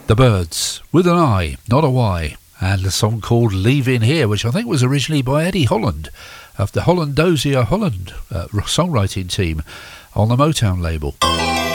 The Byrds, with an I, not a Y, and a song called Leave In Here, which I think was originally by Eddie Holland of the Holland Dozier Holland songwriting team on the Motown label.